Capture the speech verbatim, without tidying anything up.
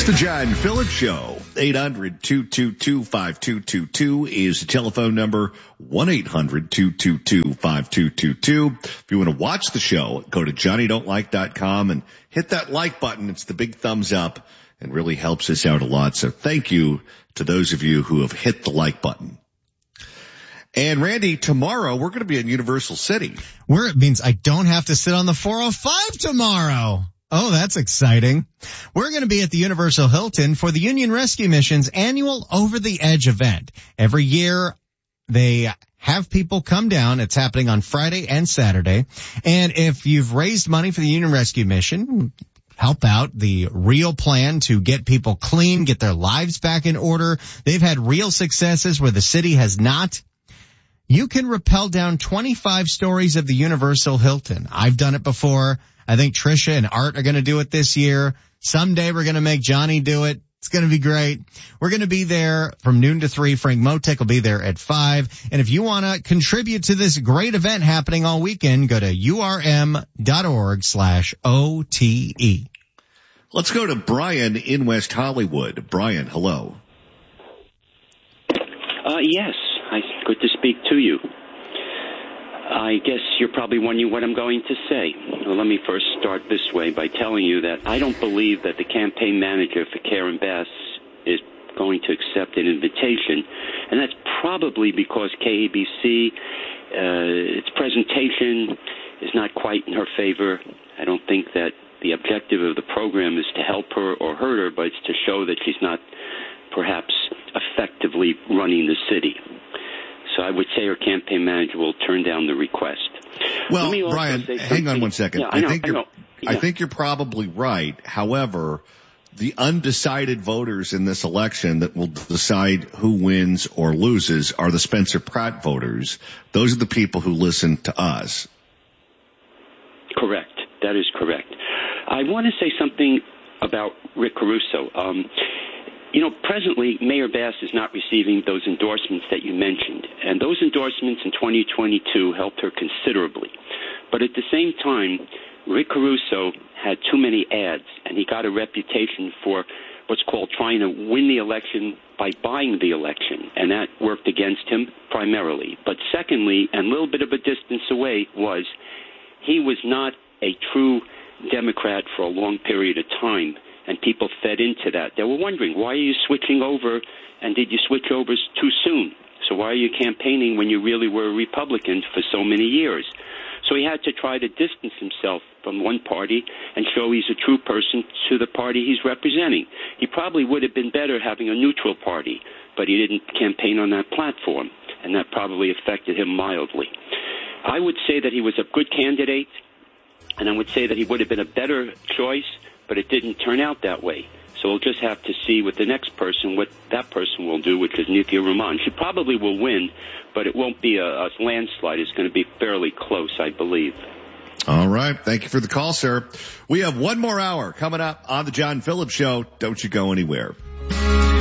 The John Phillips Show. eight hundred, two two two, five two two two is the telephone number. one eight hundred, two two two, five two two two. If you want to watch the show, go to johnny don't like dot com and hit that like button. It's the big thumbs up and really helps us out a lot. So thank you to those of you who have hit the like button. And Randy, tomorrow we're going to be in Universal City. Where it means I don't have to sit on the four oh five tomorrow. Oh, that's exciting. We're going to be at the Universal Hilton for the Union Rescue Mission's annual Over the Edge event. Every year they have people come down. It's happening on Friday and Saturday. And if you've raised money for the Union Rescue Mission, help out the real plan to get people clean, get their lives back in order. They've had real successes where the city has not. You can rappel down twenty-five stories of the Universal Hilton. I've done it before. I think Trisha and Art are going to do it this year. Someday we're going to make Johnny do it. It's going to be great. We're going to be there from noon to three. Frank Motek will be there at five. And if you want to contribute to this great event happening all weekend, go to urm.org slash OTE. Let's go to Brian in West Hollywood. Brian, hello. Uh, yes. I, good to speak to you. I guess you're probably wondering what I'm going to say. Well, let me first start this way by telling you that I don't believe that the campaign manager for Karen Bass is going to accept an invitation, and that's probably because K A B C, uh, its presentation is not quite in her favor. I don't think that the objective of the program is to help her or hurt her, but it's to show that she's not perhaps effectively running the city. So I would say her campaign manager will turn down the request. Well, Brian, hang on one second. Yeah, I, know, I think I you're, know. Yeah. I think you're probably right. However, the undecided voters in this election that will decide who wins or loses are the Spencer Pratt voters. Those are the people who listen to us. Correct. That is correct. I want to say something about Rick Caruso. Um, You know, presently, Mayor Bass is not receiving those endorsements that you mentioned. And those endorsements in twenty twenty-two helped her considerably. But at the same time, Rick Caruso had too many ads, and he got a reputation for what's called trying to win the election by buying the election. And that worked against him primarily. But secondly, and a little bit of a distance away, was he was not a true Democrat for a long period of time. And people fed into that. They were wondering, why are you switching over, and did you switch over too soon? So why are you campaigning when you really were a Republican for so many years? So he had to try to distance himself from one party and show he's a true person to the party he's representing. He probably would have been better having a neutral party, but he didn't campaign on that platform, and that probably affected him mildly. I would say that he was a good candidate, and I would say that he would have been a better choice, but it didn't turn out that way. So we'll just have to see with the next person what that person will do, which is Nithya Raman. She probably will win, but it won't be a, a landslide. It's going to be fairly close, I believe. All right. Thank you for the call, sir. We have one more hour coming up on the John Phillips Show. Don't you go anywhere.